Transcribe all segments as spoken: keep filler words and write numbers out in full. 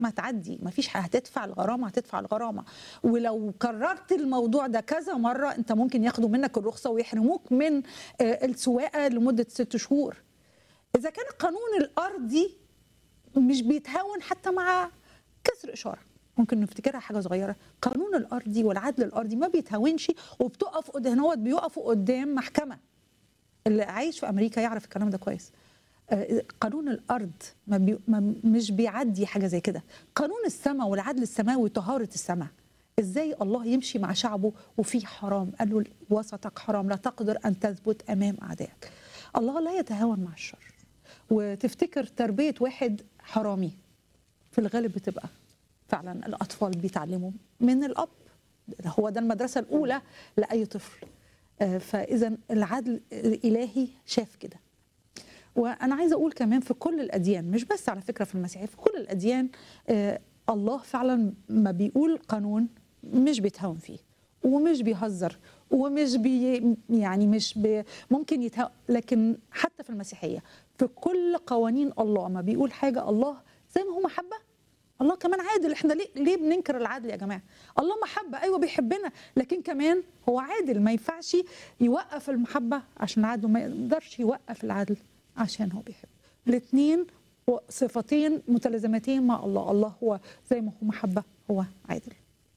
ما تعدي، ما فيش حاجة، هتدفع الغرامه هتدفع الغرامه. ولو كررت الموضوع ده كذا مره انت ممكن ياخدوا منك الرخصه ويحرموك من آه، السواقه لمده ست شهور. اذا كان القانون الارضي مش بيتهاون حتى مع كسر اشاره، ممكن نفتكرها حاجه صغيره، قانون الارضي والعدل الارضي ما بيتهاونش، وبتقف قدام هو بيقفوا قدام محكمه. اللي عايش في امريكا يعرف الكلام ده كويس. آه، قانون الارض ما بي ما مش بيعدي حاجه زي كده. قانون السماء والعدل السماوي طهاره السماء، ازاي الله يمشي مع شعبه وفي حرام؟ قال له وسطك حرام، لا تقدر ان تثبت امام اعدائك. الله لا يتهاون مع الشر. وتفتكر تربيه واحد حرامي في الغالب بتبقى فعلا الاطفال بيتعلموا من الاب، هو ده المدرسه الاولى لاي طفل. آه، فاذا العدل الالهي شاف كده. وانا عايزه اقول كمان في كل الاديان، مش بس على فكره في المسيحيه، في كل الاديان آه، الله فعلا ما بيقول قانون مش بيتهاون فيه ومش بيهزر ومش بي يعني مش بي ممكن يتهاون. لكن حتى في المسيحيه في كل قوانين الله ما بيقول حاجه، الله زي ما هو محبه، الله كمان عادل. احنا ليه ليه بننكر العدل يا جماعه؟ الله محبه، ايوه بيحبنا، لكن كمان هو عادل. ما ينفعش يوقف المحبه عشان العدل، وما يقدرش يوقف العدل عشان هو بيحب. الاثنين صفتين متلازمتين مع الله. الله هو زي ما هو محبه هو عادل.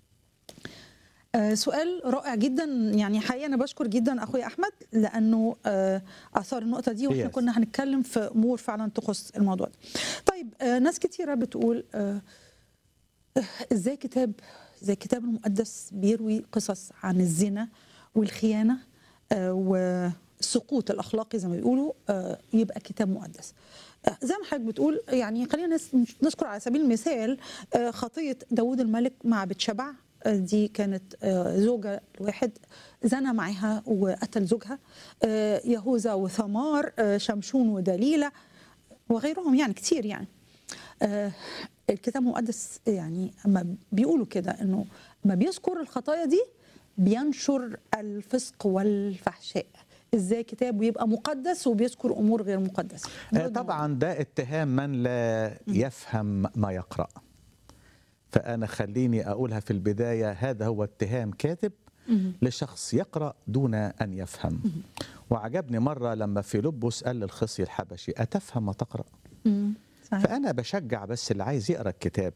آه سؤال رائع جدا، يعني حقيقه انا بشكر جدا اخويا احمد لانه آه اثار النقطه دي، واحنا yes. كنا هنتكلم في امور فعلا تخص الموضوع ده. طيب آه ناس كتيره بتقول آه ازاي كتاب زي الكتاب المقدس بيروي قصص عن الزنا والخيانه آه والسقوط الاخلاقي زي ما بيقولوا آه يبقى كتاب مقدس؟ آه زي ما حضرتك بتقول، يعني خلينا نذكر على سبيل المثال آه خطيه داوود الملك مع بتشبع. آه دي كانت آه زوجه لواحد زنى معها وقتل زوجها. آه يهوذا وثمار، آه شمشون ودليله وغيرهم، يعني كتير. يعني آه الكتاب المقدس يعني اما بيقولوا كده انه ما بيذكر الخطايا دي بينشر الفسق والفحشاء. ازاي كتاب يبقى مقدس وبيذكر امور غير مقدسه؟ طبعا ده اتهام من لا يفهم ما يقرأ. فأنا خليني أقولها في البداية، هذا هو اتهام كاذب لشخص يقرأ دون أن يفهم. وعجبني مرة لما فيلبس قال للخصي الحبشي أتفهم ما تقرأ؟ فأنا بشجع بس اللي عايز يقرأ الكتاب،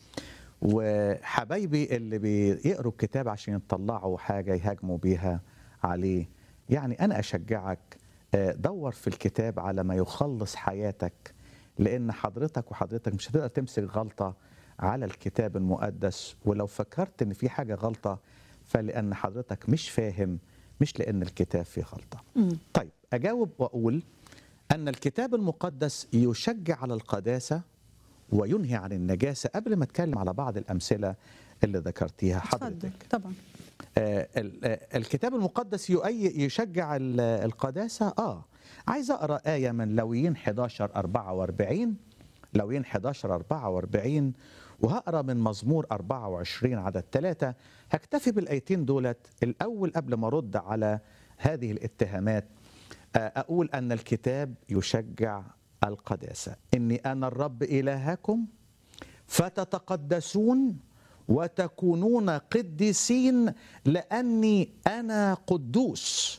وحبايبي اللي بيقروا الكتاب عشان يطلعوا حاجة يهاجموا بيها عليه، يعني أنا أشجعك دور في الكتاب على ما يخلص حياتك، لأن حضرتك وحضرتك مش هتقدر تمسك غلطة على الكتاب المقدس. ولو فكرت إن في حاجة غلطة فلأن حضرتك مش فاهم، مش لأن الكتاب فيه غلطة. طيب أجاوب وأقول أن الكتاب المقدس يشجع على القداسة وينهي عن النجاسة. قبل ما أتكلم على بعض الأمثلة اللي ذكرتيها حضرتك، طبعا آه الكتاب المقدس يشجع القداسة. آه عايز أقرأ آية من لويين حداشر أربعة وأربعين، لويين حداشر أربعة وأربعين، وهقرأ من مزمور أربعة وعشرين عدد ثلاثة. هكتفي بالآيتين دولت الأول قبل ما أرد على هذه الاتهامات. أقول أن الكتاب يشجع القداسة. إني أنا الرب إلهكم فتتقدسون وتكونون قديسين لأني أنا قدوس،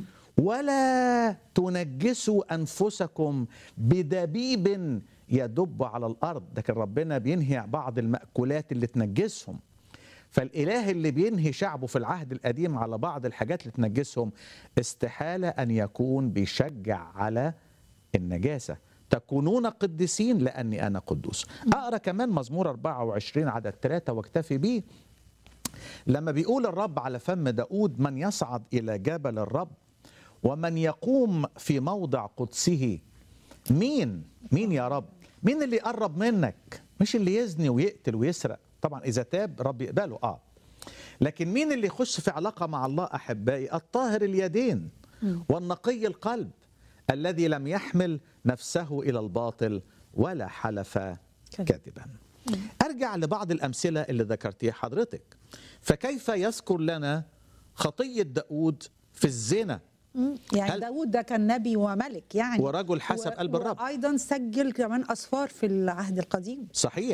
ولا تنجسوا أنفسكم بدبيب يدب على الأرض. لكن ربنا بينهي بعض المأكولات اللي تنجسهم. فالإله اللي بينهي شعبه في العهد القديم على بعض الحاجات اللي تنجسهم استحالة أن يكون بيشجع على النجاسة. تكونون قديسين لأني أنا قدوس. أقرأ كمان مزمور أربعة وعشرين عدد ثلاثة واكتفي به، لما بيقول الرب على فم داود: من يصعد إلى جبل الرب ومن يقوم في موضع قدسه. مين؟ مين يا رب؟ مين اللي يقرب منك؟ مش اللي يزني ويقتل ويسرق. طبعا إذا تاب رب يقبله، آه لكن مين اللي يخش في علاقة مع الله أحبائي؟ الطاهر اليدين والنقي القلب الذي لم يحمل نفسه إلى الباطل ولا حلف كاذبا. أرجع لبعض الأمثلة اللي ذكرتيها حضرتك. فكيف يذكر لنا خطية داود في الزنا؟ يعني داود ده كان نبي وملك، يعني ورجل حسب قلب الرب، وأيضا سجل كمان أسفار في العهد القديم. صحيح.